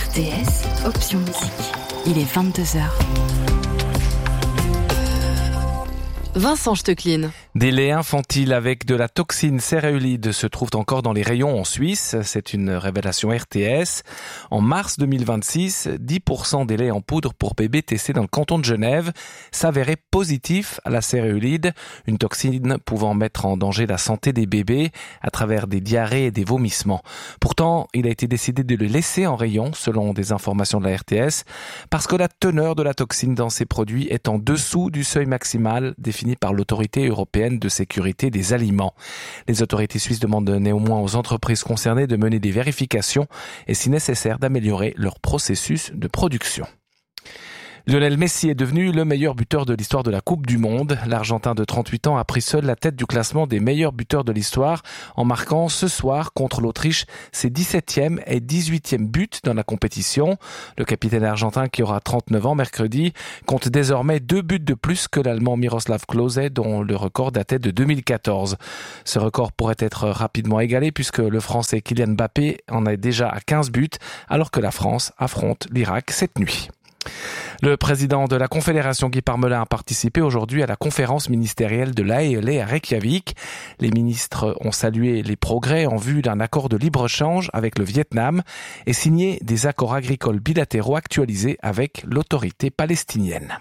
RTS, option musique. Il est 22h. Vincent Stecklin. Des laits infantiles avec de la toxine céréolide se trouvent encore dans les rayons en Suisse. C'est une révélation RTS. En mars 2026, 10% des laits en poudre pour bébés testés dans le canton de Genève s'avéraient positifs à la céréolide, une toxine pouvant mettre en danger la santé des bébés à travers des diarrhées et des vomissements. Pourtant, il a été décidé de le laisser en rayon, selon des informations de la RTS, parce que la teneur de la toxine dans ces produits est en dessous du seuil maximal défini par l'autorité européenne de sécurité des aliments. Les autorités suisses demandent néanmoins aux entreprises concernées de mener des vérifications et, si nécessaire, d'améliorer leur processus de production. Lionel Messi est devenu le meilleur buteur de l'histoire de la Coupe du Monde. L'Argentin de 38 ans a pris seul la tête du classement des meilleurs buteurs de l'histoire en marquant ce soir contre l'Autriche ses 17e et 18e buts dans la compétition. Le capitaine argentin, qui aura 39 ans mercredi, compte désormais 2 buts de plus que l'Allemand Miroslav Klose, dont le record datait de 2014. Ce record pourrait être rapidement égalé puisque le Français Kylian Mbappé en est déjà à 15 buts alors que la France affronte l'Irak cette nuit. Le président de la Confédération, Guy Parmelin, a participé aujourd'hui à la conférence ministérielle de l'AELE à Reykjavik. Les ministres ont salué les progrès en vue d'un accord de libre-échange avec le Vietnam et signé des accords agricoles bilatéraux actualisés avec l'autorité palestinienne.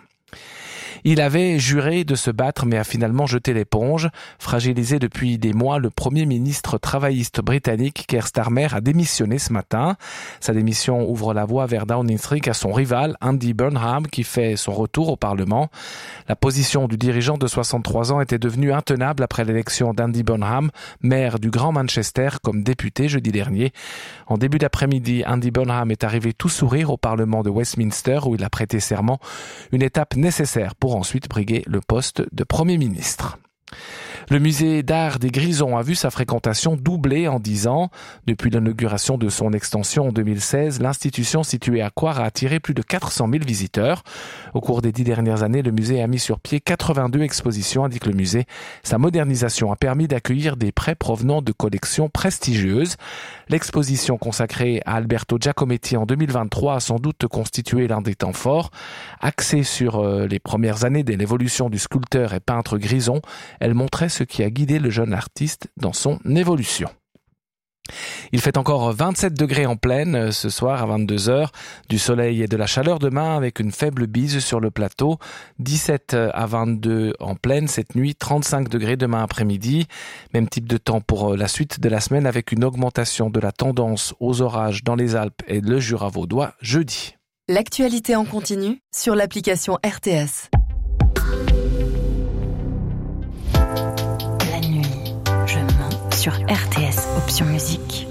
Il avait juré de se battre mais a finalement jeté l'éponge. Fragilisé depuis des mois, le premier ministre travailliste britannique Keir Starmer a démissionné ce matin. Sa démission ouvre la voie vers Downing Street à son rival Andy Burnham qui fait son retour au Parlement. La position du dirigeant de 63 ans était devenue intenable après l'élection d'Andy Burnham, maire du Grand Manchester, comme député jeudi dernier. En début d'après-midi, Andy Burnham est arrivé tout sourire au Parlement de Westminster où il a prêté serment, une étape nécessaire pour ensuite briguer le poste de Premier ministre. Le musée d'art des Grisons a vu sa fréquentation doubler en 10 ans. Depuis l'inauguration de son extension en 2016, l'institution située à Coire a attiré plus de 400 000 visiteurs. Au cours des 10 dernières années, le musée a mis sur pied 82 expositions, indique le musée. Sa modernisation a permis d'accueillir des prêts provenant de collections prestigieuses. L'exposition consacrée à Alberto Giacometti en 2023 a sans doute constitué l'un des temps forts. Axée sur les premières années de l'évolution du sculpteur et peintre Grison, elle montrait ce qui a guidé le jeune artiste dans son évolution. Il fait encore 27 degrés en plaine ce soir à 22h, du soleil et de la chaleur demain avec une faible bise sur le plateau, 17 à 22 en plaine cette nuit, 35 degrés demain après-midi, même type de temps pour la suite de la semaine avec une augmentation de la tendance aux orages dans les Alpes et le Jura vaudois jeudi. L'actualité en continu sur l'application RTS. La nuit, je mens sur RTS, option musique.